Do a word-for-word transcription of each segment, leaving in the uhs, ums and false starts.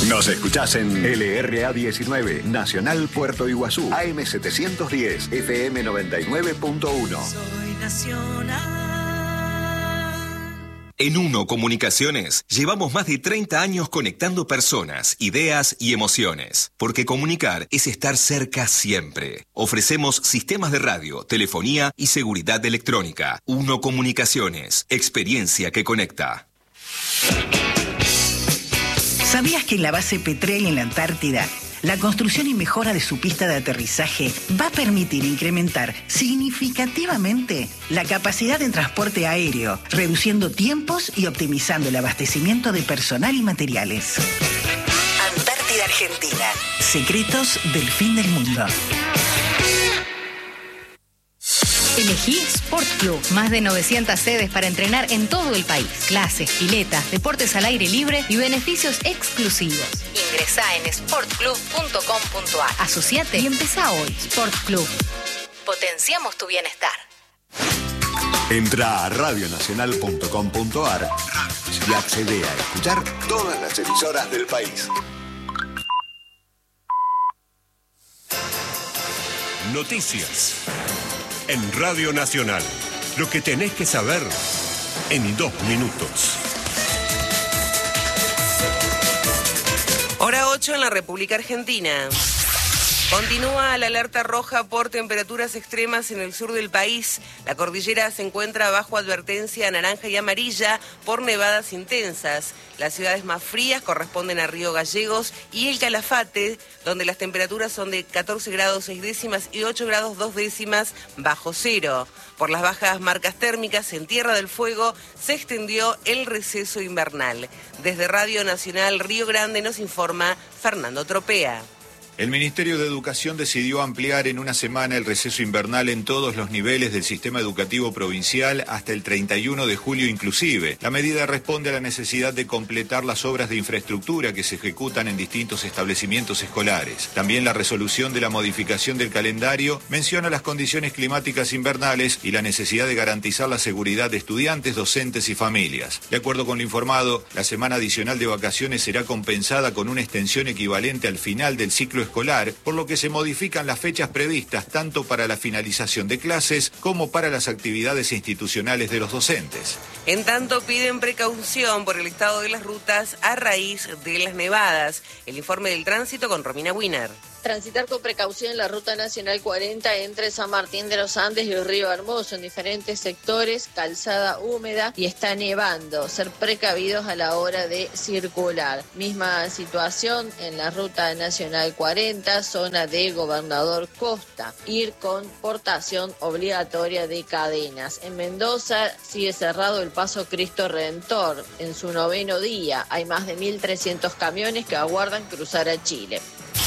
Nos escuchás en L R A diecinueve, Nacional Puerto Iguazú, A M setecientos diez, F M noventa y nueve punto uno. Soy nacional. En Uno Comunicaciones llevamos más de treinta años conectando personas, ideas y emociones, porque comunicar es estar cerca siempre. Ofrecemos sistemas de radio, telefonía y seguridad electrónica. Uno Comunicaciones, experiencia que conecta. ¿Sabías que en la base Petrel en la Antártida, la construcción y mejora de su pista de aterrizaje va a permitir incrementar significativamente la capacidad de transporte aéreo, reduciendo tiempos y optimizando el abastecimiento de personal y materiales? Antártida Argentina. Secretos del fin del mundo. Elegí Sport Club. Más de novecientas sedes para entrenar en todo el país. Clases, piletas, deportes al aire libre y beneficios exclusivos. Ingresá en sport club punto com punto a r. Asociate y empezá hoy. Sport Club. Potenciamos tu bienestar. Entra a radio nacional punto com punto a r y accede a escuchar todas las emisoras del país. Noticias. En Radio Nacional, lo que tenés que saber en dos minutos. Hora ocho en la República Argentina. Continúa la alerta roja por temperaturas extremas en el sur del país. La cordillera se encuentra bajo advertencia naranja y amarilla por nevadas intensas. Las ciudades más frías corresponden a Río Gallegos y El Calafate, donde las temperaturas son de catorce grados seis décimas y ocho grados dos décimas bajo cero. Por las bajas marcas térmicas en Tierra del Fuego se extendió el receso invernal. Desde Radio Nacional Río Grande nos informa Fernando Tropea. El Ministerio de Educación decidió ampliar en una semana el receso invernal en todos los niveles del sistema educativo provincial hasta el treinta y uno de julio inclusive. La medida responde a la necesidad de completar las obras de infraestructura que se ejecutan en distintos establecimientos escolares. También la resolución de la modificación del calendario menciona las condiciones climáticas invernales y la necesidad de garantizar la seguridad de estudiantes, docentes y familias. De acuerdo con lo informado, la semana adicional de vacaciones será compensada con una extensión equivalente al final del ciclo escolar, por lo que se modifican las fechas previstas tanto para la finalización de clases como para las actividades institucionales de los docentes. En tanto, piden precaución por el estado de las rutas a raíz de las nevadas. El informe del tránsito con Romina Wiener. Transitar con precaución en la Ruta Nacional cuarenta entre San Martín de los Andes y el Río Hermoso en diferentes sectores, calzada húmeda y está nevando. Ser precavidos a la hora de circular. Misma situación en la Ruta Nacional cuarenta, zona de Gobernador Costa. Ir con portación obligatoria de cadenas. En Mendoza sigue cerrado el Paso Cristo Redentor. En su noveno día hay más de mil trescientos camiones que aguardan cruzar a Chile.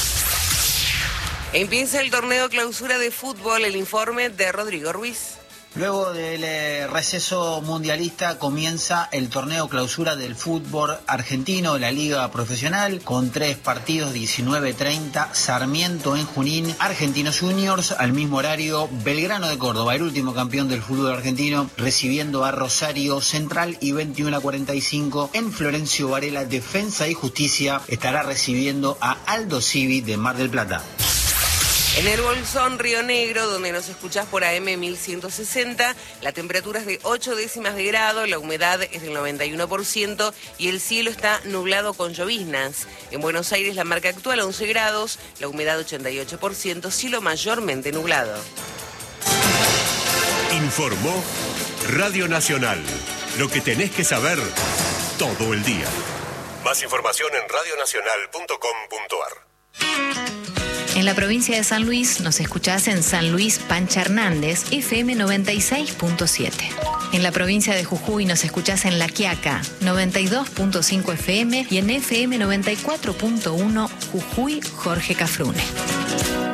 Empieza el torneo clausura de fútbol, el informe de Rodrigo Ruiz. Luego del eh, receso mundialista comienza el torneo clausura del fútbol argentino, la liga profesional, con tres partidos, diecinueve treinta, Sarmiento en Junín, Argentinos Juniors, al mismo horario, Belgrano de Córdoba, el último campeón del fútbol argentino, recibiendo a Rosario Central, y veintiuno a cuarenta y cinco en Florencio Varela, Defensa y Justicia, estará recibiendo a Aldo Civi de Mar del Plata. En el Bolsón, Río Negro, donde nos escuchás por A M mil ciento sesenta, la temperatura es de ocho décimas de grado, la humedad es del noventa y uno por ciento y el cielo está nublado con lloviznas. En Buenos Aires la marca actual once grados, la humedad ochenta y ocho por ciento, cielo mayormente nublado. Informó Radio Nacional. Lo que tenés que saber todo el día. Más información en radio nacional punto com punto a r. En la provincia de San Luis nos escuchás en San Luis Pancha Hernández, F M noventa y seis punto siete. En la provincia de Jujuy nos escuchás en La Quiaca, noventa y dos punto cinco F M y en F M noventa y cuatro punto uno Jujuy Jorge Cafrune.